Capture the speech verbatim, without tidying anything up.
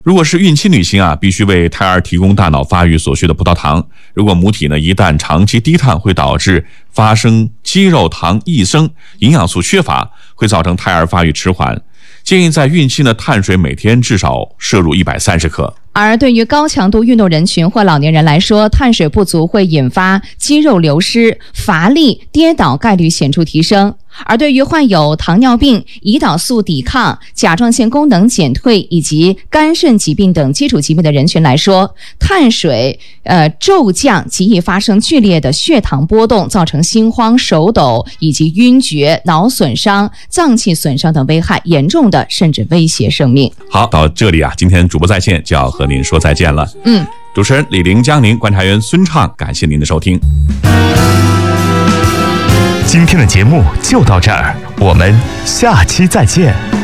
如果是孕期女性啊，必须为胎儿提供大脑发育所需的葡萄糖。如果母体呢一旦长期低碳，会导致发生肌肉糖异生，营养素缺乏，会造成胎儿发育迟缓。建议在孕期呢，碳水每天至少摄入一百三十克。 而对于高强度运动人群或老年人来说，碳水不足会引发肌肉流失、乏力、跌倒概率显著提升。而对于患有糖尿病、胰岛素抵抗、甲状腺功能减退以及肝肾疾病等基础疾病的人群来说，碳水呃骤降极易发生剧烈的血糖波动，造成心慌、手抖以及晕厥、脑损伤、脏器损伤等危害，严重的甚至威胁生命。 好，到这里啊，今天主播在线就要和您说再见了。 嗯， 主持人李玲、江宁，观察员孙畅，感谢您的收听。 今天的节目就到这儿，我们下期再见。